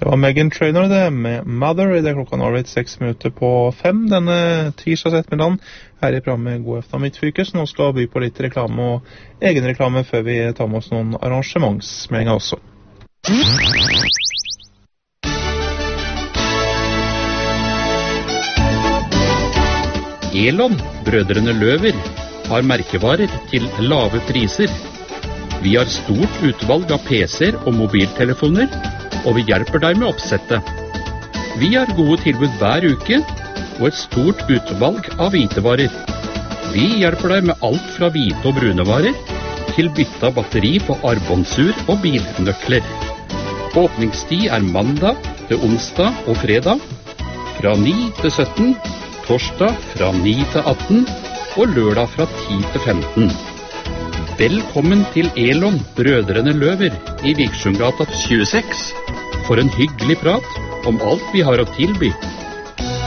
Det var Meghan Trainor det, med Mother. Det klokka nå blitt 6:06 denne tirsdags ettermiddagen her i programmet God Eftermiddag Midtfylke, som nå skal by på litt reklame og egen reklame før vi tar med oss noen arrangementsmeldinger også. Elon, brødrene Løver, har merkevarer til lave priser. Vi har stort utvalg av PC-er og mobiltelefoner, og vi hjelper deg med oppsettet. Vi har gode tilbud hver uke, og et stort utvalg av hvitevarer. Vi hjelper deg med alt fra hvite og brune varer, til bytte av batteri på armbåndsur og bilnøkler. Åpningstid er mandag til onsdag og fredag, fra 9 til 17, torsdag fra 9 til 18 og lørdag fra 10 til 15. Velkommen til Elon, brødrene Løver i Viksjøgata 26 for en hyggelig prat om alt vi har å tilby.